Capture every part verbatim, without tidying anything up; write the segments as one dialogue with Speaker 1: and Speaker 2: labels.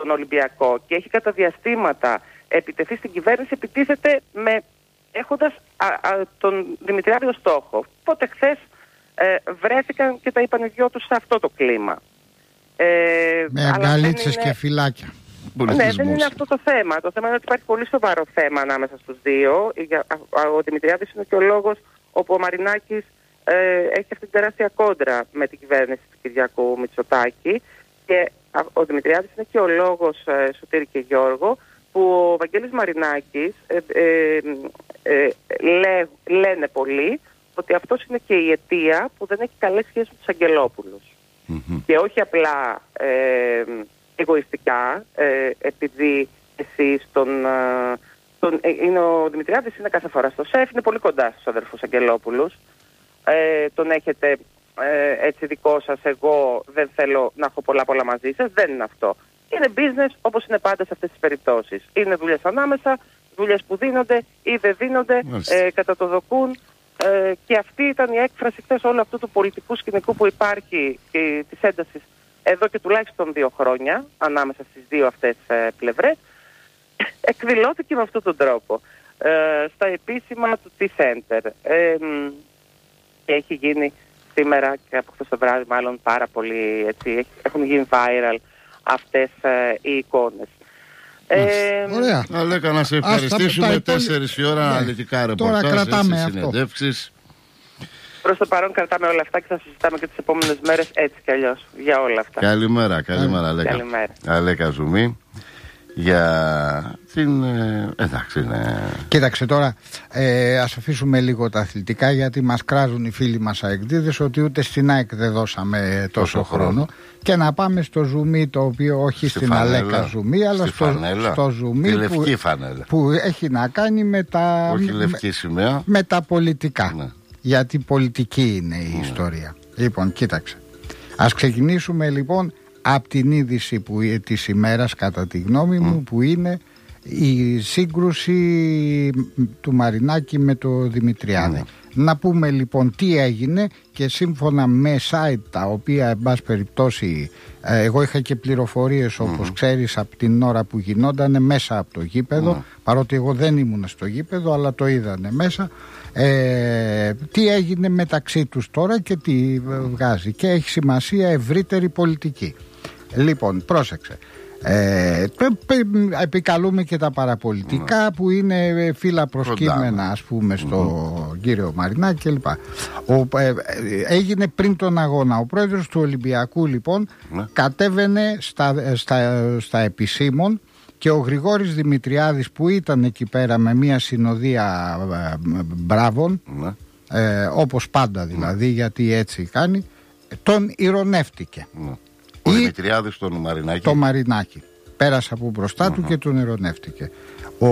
Speaker 1: τον Ολυμπιακό και έχει κατά διαστήματα επιτεθεί στην κυβέρνηση, επιτίθεται με, έχοντας α, α, τον Δημητριάδη ως στόχο. Οπότε χθες ε, βρέθηκαν και τα είπαν οι δυο τους σε αυτό το κλίμα. Ε,
Speaker 2: με αγκαλίτσες είναι... και φυλάκια.
Speaker 1: Ναι, δεν είναι αυτό το θέμα. Το θέμα είναι ότι υπάρχει πολύ σοβαρό θέμα ανάμεσα στους δύο. Ο Δημητριάδης είναι και ο λόγος όπου ο Μαρινάκης ε, έχει αυτή την τεράστια κόντρα με την κυβέρνηση του Κυριάκου Μητσοτάκη. Και ο Δημητριάδης είναι και ο λόγος, ε, Σωτήρη και Γιώργο, που ο Βαγγέλης Μαρινάκης ε, ε, ε, λέ, λένε πολλοί ότι αυτός είναι και η αιτία που δεν έχει καλές σχέσεις με τους Αγγελόπουλους. Mm-hmm. Και όχι απλά ε, εγωιστικά, ε, επειδή εσείς τον, ε, τον ε, είναι ο Δημητριάδης είναι κάθε φορά στο σεφ, είναι πολύ κοντά στους αδερφούς Αγγελόπουλους, ε, τον έχετε ε, έτσι δικό σας, εγώ δεν θέλω να έχω πολλά πολλά μαζί σας, δεν είναι αυτό. Είναι business όπως είναι πάντα σε αυτές τις περιπτώσεις. Είναι δουλειές ανάμεσα, δουλειές που δίνονται ή δεν δίνονται, ε, κατά το δοκούν. Ε, και αυτή ήταν η έκφραση χθες όλου αυτού του πολιτικού σκηνικού που υπάρχει και της έντασης εδώ και τουλάχιστον δύο χρόνια ανάμεσα στις δύο αυτές ε, πλευρές. Εκδηλώθηκε με αυτόν τον τρόπο ε, στα επίσημα του T-Center ε, και έχει γίνει σήμερα και από χθες το βράδυ μάλλον πάρα πολύ έτσι, έχουν γίνει viral αυτές ε, οι εικόνες.
Speaker 2: Ε, Ωραία.
Speaker 3: Αλέκα, να σε ευχαριστήσουμε. Τέσσερις η ώρα αναλυτικά ρεπορτάζ, συνεντεύξεις.
Speaker 1: Προς το παρόν κρατάμε όλα αυτά και θα συζητάμε και τις επόμενες μέρες έτσι κι αλλιώς για όλα αυτά.
Speaker 3: Καλημέρα, καλημέρα Αλέκα.
Speaker 1: Καλημέρα.
Speaker 3: Αλέκα Ζουμί. Για την... εντάξει, ναι.
Speaker 2: Κοίταξε τώρα, ε, ας αφήσουμε λίγο τα αθλητικά, γιατί μας κράζουν οι φίλοι μας αεκδίδες ότι ούτε στην ΑΕΚ δεν δώσαμε τόσο, τόσο χρόνο. χρόνο. Και να πάμε στο ζουμί, το οποίο όχι στη στην φανέλα, Αλέκα Ζουμί, αλλά στο, στο ζουμί που, που έχει να κάνει με τα,
Speaker 3: όχι λευκή σημαία.
Speaker 2: Με, με τα πολιτικά. Ναι. Γιατί πολιτική είναι η ναι. ιστορία. Λοιπόν, κοίταξε. Ας ξεκινήσουμε λοιπόν από την είδηση που, της ημέρας, κατά τη γνώμη μου, mm. που είναι η σύγκρουση του Μαρινάκη με το Δημητριάδη. Mm. Να πούμε λοιπόν τι έγινε, και σύμφωνα με site τα οποία εν πάση περιπτώσει εγώ είχα και πληροφορίες όπως mm. ξέρεις από την ώρα που γινότανε μέσα από το γήπεδο, mm. παρότι εγώ δεν ήμουν στο γήπεδο αλλά το είδανε μέσα, ε, τι έγινε μεταξύ τους τώρα και τι βγάζει, και έχει σημασία ευρύτερη πολιτική. Λοιπόν, πρόσεξε. Ε, επικαλούμε και τα παραπολιτικά mm. που είναι φύλλα προσκύμενα, ας πούμε, στο mm. κύριο Μαρινάκη κλπ. Ο, ε, έγινε πριν τον αγώνα. Ο πρόεδρος του Ολυμπιακού λοιπόν mm. κατέβαινε στα, στα, στα επισήμων, και ο Γρηγόρης Δημητριάδης που ήταν εκεί πέρα με μια συνοδεία ε, μπράβων mm. ε, όπως πάντα δηλαδή mm. γιατί έτσι κάνει, τον ηρωνεύτηκε. Mm.
Speaker 3: Ο Δημητριάδης τον Μαρινάκη.
Speaker 2: Το Μαρινάκη. Πέρασε από μπροστά uh-huh. του και τον ειρωνεύτηκε. Ο,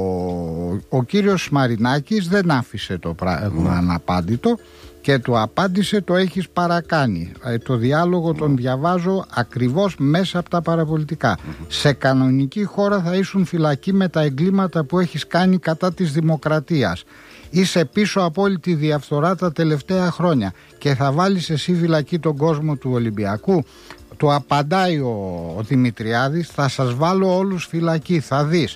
Speaker 2: ο κύριος Μαρινάκης δεν άφησε το πράγμα uh-huh. αναπάντητο και του απάντησε: το έχεις παρακάνει. Ε, το διάλογο uh-huh. τον διαβάζω ακριβώς μέσα από τα παραπολιτικά. Uh-huh. Σε κανονική χώρα θα ήσουν φυλακή με τα εγκλήματα που έχεις κάνει κατά της δημοκρατίας. Είσαι πίσω από όλη τη διαφθορά τα τελευταία χρόνια και θα βάλεις εσύ φυλακή τον κόσμο του Ολυμπιακού. Του απαντάει ο, ο Δημητριάδης: θα σας βάλω όλους φυλακή, θα δεις.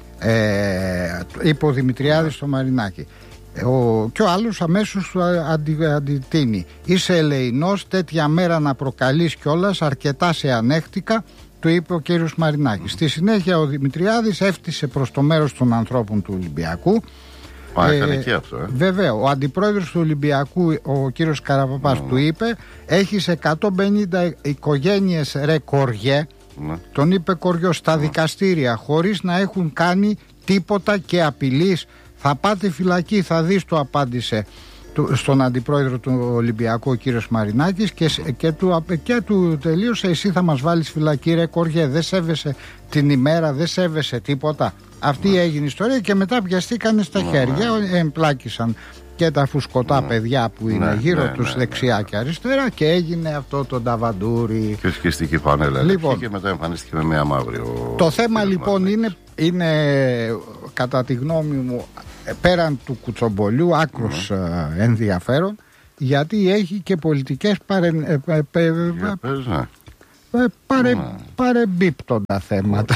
Speaker 2: Ε, είπε ο Δημητριάδης στο Μαρινάκη. Ο, και ο άλλος αμέσως του αντι, αντιτείνει: είσαι ελεεινός, τέτοια μέρα να προκαλείς κιόλας, αρκετά σε ανέχτηκα, του είπε ο κύριος Μαρινάκης. Στη συνέχεια ο Δημητριάδης έφτιασε προς το μέρος των ανθρώπων του Ολυμπιακού.
Speaker 3: Μα έκανε και αυτό, ε.
Speaker 2: Βέβαια, ο αντιπρόεδρος του Ολυμπιακού, ο κύριος Καραπαπάς, mm. του είπε: έχεις εκατόν πενήντα οικογένειες ρε κοριέ, mm. τον είπε κοριό, στα mm. δικαστήρια, χωρίς να έχουν κάνει τίποτα και απειλείς. Θα πάτε φυλακή, θα δεις, του απάντησε στον αντιπρόεδρο του Ολυμπιακού ο κύριος Μαρινάκης, και, και, του, και του τελείωσε: εσύ θα μας βάλεις φυλακή ρε κοριέ, δεν σέβεσαι την ημέρα, δεν σέβεσαι τίποτα. Αυτή mm. έγινε η ιστορία, και μετά πιαστήκανε στα mm. χέρια, εμπλάκησαν και τα φουσκωτά mm. παιδιά που είναι mm. γύρω mm. τους mm. δεξιά mm. και αριστερά, και έγινε αυτό το νταβαντούρι.
Speaker 3: Και σκιστική φανέλα, λοιπόν, και μετά εμφανίστηκε με μια μαύρη. Ο... Το
Speaker 2: θέμα λοιπόν είναι, είναι κατά τη γνώμη μου, πέραν του κουτσομπολιού, άκρος mm. ενδιαφέρον, γιατί έχει και πολιτικές παρεν... παρε, παρεμπίπτοντα θέματα.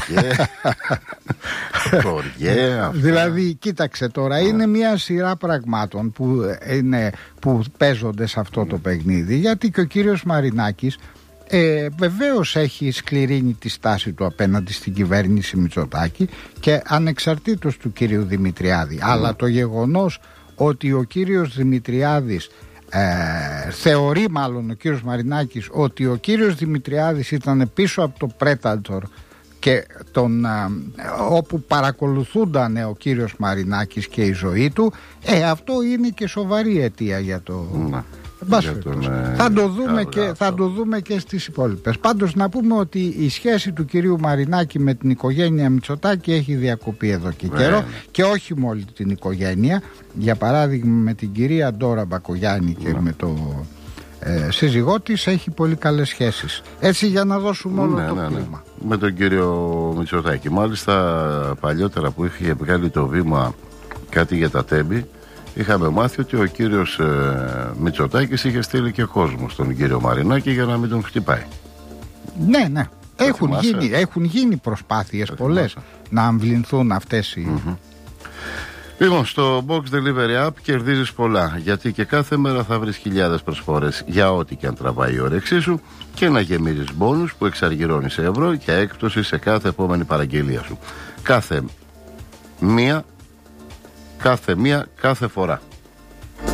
Speaker 2: Δηλαδή, κοίταξε τώρα, είναι μια σειρά πραγμάτων που, είναι, που παίζονται σε αυτό το παιχνίδι, γιατί και ο κύριος Μαρινάκης Ε, βεβαίως έχει σκληρύνει τη στάση του απέναντι στην κυβέρνηση Μητσοτάκη και ανεξαρτήτως του κύριου Δημητριάδη. Mm. Αλλά το γεγονός ότι ο κύριος Δημητριάδης ε, θεωρεί μάλλον ο κύριος Μαρινάκης ότι ο κύριος Δημητριάδης ήταν πίσω από το Predator και τον, ε, όπου παρακολουθούνταν ο κύριος Μαρινάκης και η ζωή του, ε, αυτό είναι και σοβαρή αιτία για το... Mm. Τον, ε, θα, το δούμε και, θα το δούμε και στις υπόλοιπες. Πάντως να πούμε ότι η σχέση του κυρίου Μαρινάκη με την οικογένεια Μητσοτάκη έχει διακοπεί εδώ και καιρό, ναι. Και όχι με όλη την οικογένεια. Για παράδειγμα με την κυρία Ντόρα Μπακογιάννη και ναι. με το ε, σύζυγό της έχει πολύ καλές σχέσεις. Έτσι, για να δώσουμε όλο ναι, το ναι, κλίμα ναι.
Speaker 3: Με τον κύριο Μητσοτάκη. Μάλιστα παλιότερα που είχε βγάλει το βήμα κάτι για τα Τέμπη, είχαμε μάθει ότι ο κύριος ε, Μητσοτάκης είχε στείλει και κόσμο στον κύριο Μαρινάκη για να μην τον χτυπάει.
Speaker 2: Ναι, ναι. Έχουν γίνει, έχουν γίνει προσπάθειες πολλές να αμβληνθούν αυτές οι... Mm-hmm.
Speaker 3: Λοιπόν, στο Box Delivery App κερδίζεις πολλά, γιατί και κάθε μέρα θα βρεις χιλιάδες προσφορές για ό,τι και αν τραβάει η όρεξή σου και να γεμίζεις μπόνους που εξαργυρώνει σε ευρώ για έκπτωση σε κάθε επόμενη παραγγελία σου. Κάθε μία Κάθε μία, κάθε φορά.